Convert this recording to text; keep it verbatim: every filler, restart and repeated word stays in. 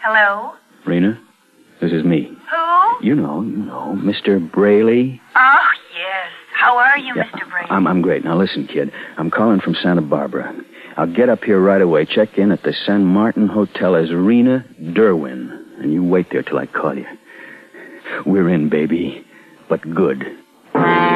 Hello? Rena, this is me. Who? You know, you know, Mister Braley. Oh, yes. How are you, Yeah, Mister Brady? I'm, I'm great. Now, listen, kid. I'm calling from Santa Barbara. I'll get up here right away, check in at the San Martin Hotel as Rena Derwin, and you wait there till I call you. We're in, baby, but good.